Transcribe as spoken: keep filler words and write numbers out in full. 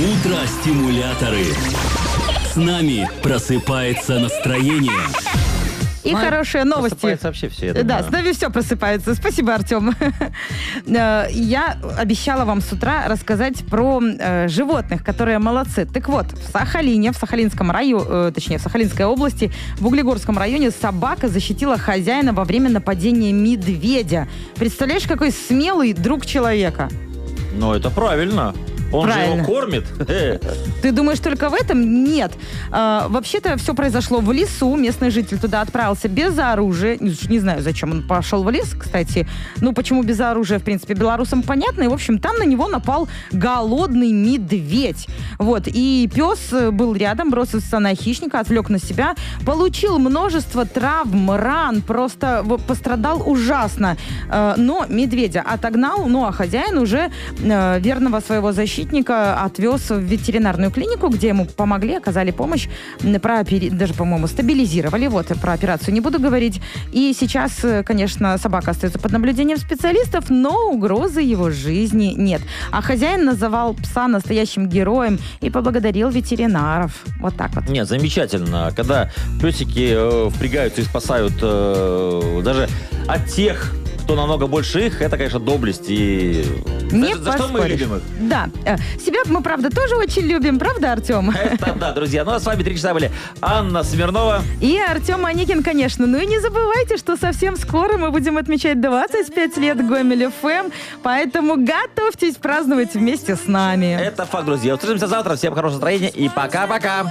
Утро-стимуляторы. С нами просыпается настроение. И Ну, хорошие новости. Просыпается вообще все, я думаю. Да, с нами все просыпается. Спасибо, Артем. Я обещала вам с утра рассказать про э, животных, которые молодцы. Так вот, в Сахалине, в Сахалинском районе, э, точнее, в Сахалинской области, в Углегорском районе собака защитила хозяина во время нападения медведя. Представляешь, какой смелый друг человека? Ну, это правильно. Он Правильно. же его кормит. Ты думаешь, только в этом? Нет. А, вообще-то все произошло в лесу. Местный житель туда отправился без оружия. Не, не знаю, зачем он пошел в лес, кстати. Ну, почему без оружия, в принципе, белорусам понятно. И, в общем, там на него напал голодный медведь. Вот. И пес был рядом, бросился на хищника, отвлек на себя. Получил множество травм, ран. Просто пострадал ужасно. А, но медведя отогнал. Ну, а хозяин уже а, верного своего защитника отвез в ветеринарную клинику, где ему помогли, оказали помощь, про, даже, по-моему, стабилизировали. Вот, про операцию не буду говорить. И сейчас, конечно, собака остается под наблюдением специалистов, но угрозы его жизни нет. А хозяин называл пса настоящим героем и поблагодарил ветеринаров. Вот так вот. Нет, замечательно. Когда песики э, впрягаются и спасают э, даже от тех, кто намного больше их, это, конечно, доблесть. И Не за, за что мы любим их? Да. Себя мы, правда, тоже очень любим, правда, Артем? Это да, друзья. Ну, а с вами три часа были Анна Смирнова. И Артем Аникин, конечно. Ну и не забывайте, что совсем скоро мы будем отмечать двадцать пять лет Гомель эф эм, поэтому готовьтесь праздновать вместе с нами. Это факт, друзья. Услышимся завтра. Всем хорошего настроения и пока-пока.